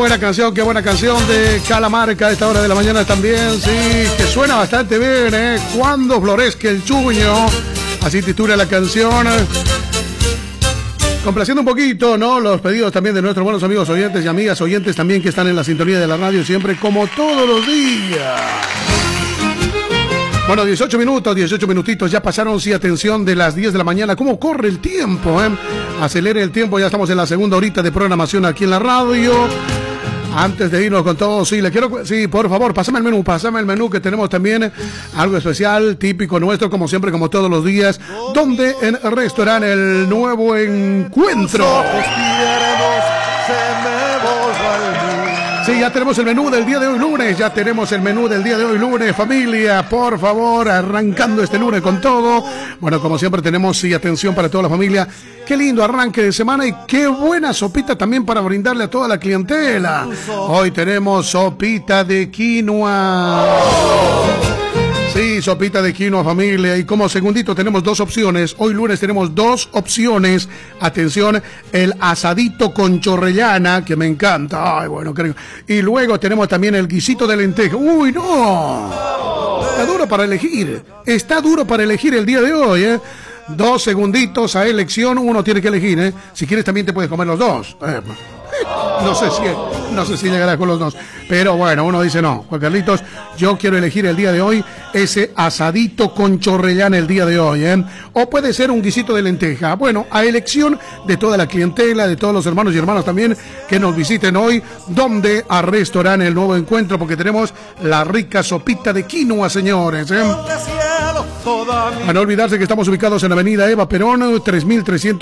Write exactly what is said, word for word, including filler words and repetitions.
buena canción, qué buena canción de Calamarca a esta hora de la mañana también, sí, que suena bastante bien, ¿eh? Cuando florezca el chuño, así titula la canción. Complaciendo un poquito, ¿no? Los pedidos también de nuestros buenos amigos oyentes y amigas oyentes también que están en la sintonía de la radio siempre, como todos los días. Bueno, dieciocho minutos, dieciocho minutitos, ya pasaron, sí, atención, de las diez de la mañana. ¿Cómo corre el tiempo, eh? Acelere el tiempo, ya estamos en la segunda horita de programación aquí en la radio. Antes de irnos con todo, sí, le quiero, sí, por favor, pásame el menú, pásame el menú, que tenemos también algo especial, típico nuestro, como siempre, como todos los días, donde en el restaurante El Nuevo Encuentro. Sí, ya tenemos el menú del día de hoy lunes, ya tenemos el menú del día de hoy lunes, familia, por favor, arrancando este lunes con todo. Bueno, como siempre tenemos, sí, atención para toda la familia. Qué lindo arranque de semana y qué buena sopita también para brindarle a toda la clientela. Hoy tenemos sopita de quinoa. Sí, sopita de quinoa, familia. Y como segundito tenemos dos opciones. Hoy lunes tenemos dos opciones. Atención, el asadito con chorrellana, que me encanta. Ay, bueno, creo. Y luego tenemos también el guisito de lenteja. Uy, no. Está duro para elegir. Está duro para elegir el día de hoy, ¿eh? Dos segunditos a elección. Uno tiene que elegir, ¿eh? Si quieres también te puedes comer los dos. Eh, No sé si no sé si llegará con los dos, pero bueno, uno dice no, Juan Carlitos, yo quiero elegir el día de hoy ese asadito con chorrellana el día de hoy, ¿eh? O puede ser un guisito de lenteja. Bueno, a elección de toda la clientela, de todos los hermanos y hermanas también que nos visiten hoy, donde a restaurante El Nuevo Encuentro, porque tenemos la rica sopita de quinoa, señores, ¿eh? A no olvidarse que estamos ubicados en la avenida Eva Perón, tres mil trescientos